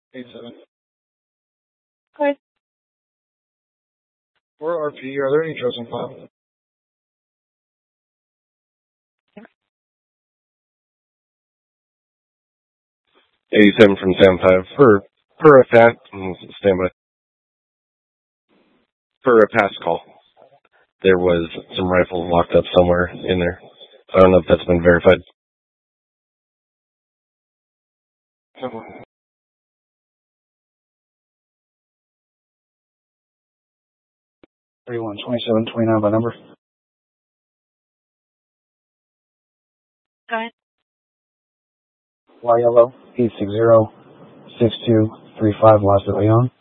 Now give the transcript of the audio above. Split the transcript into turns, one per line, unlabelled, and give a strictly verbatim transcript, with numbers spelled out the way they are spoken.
Eight seven.
Okay.
For R P, are there any chosen file?
eighty-seven from Sam five. For, for a fast, stand by. For a past call, there was some rifles locked up somewhere in there. I don't know if that's been verified.
thirty-one twenty-seven twenty-nine by number.
Go ahead.
Y yellow eight six zero six two three five Los de Leon.